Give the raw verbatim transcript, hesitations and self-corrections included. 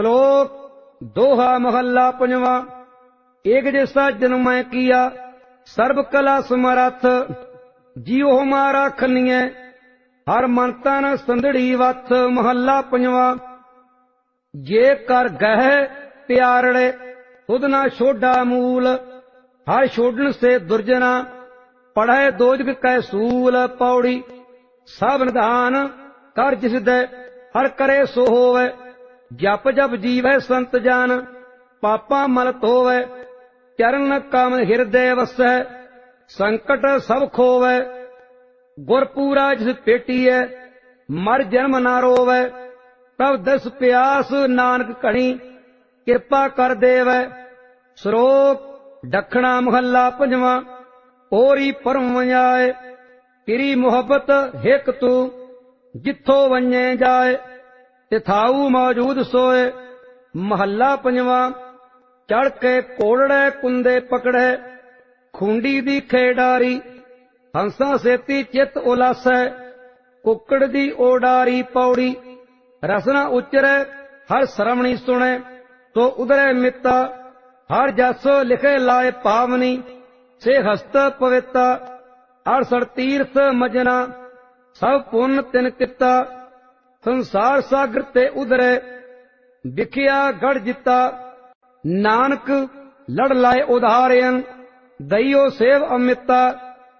श्लोक दोहा महला पंजवा। एक जैसा जन्म मैं किया सर्व कला समरथ, जियो हमारा खनिए हर मन तन संदड़ी वथ। महला पंजवा। जे कर गह प्यारड़े खुद न छोड़ा मूल, हर छोड़न से दुर्जना पढ़े दोजग कै सूल। पौड़ी सब निधान कर जिस दे हर करे सो होवे, जप जप जीवै संत जान पापा मल धोवै। चरण कम हृदय वसै संकट सब खोवै, गुर पूरा जिस पेटीए मर जन्म ना रोवै। तब दस प्यास नानक घणी कृपा कर देवै। श्लोक दखना महला पंजवा। ओरी परम वंजाए तेरी मोहब्बत हिक तू, जिथो वंजे जाए तिथाऊ मौजूद सोए। महला पंजवा। चढ़ के कोड़े कुंदे पकड़े खूंडी दी खेडारी, हंसा सेती चित उलासै कुकड़ दी ओडारी। पौड़ी रसना उचरे हर श्रवणी सुने, तो उदरे मिता हर जस लिखे लाए पावनी। से हस्त पविता अड़सठ तीर्थ मजना, सब पुण्य तिन किता। संसार सागर ते उदरे विखिया गढ़ जिता। नानक लड़ लाए उधारियन दइयो सेव अमिता।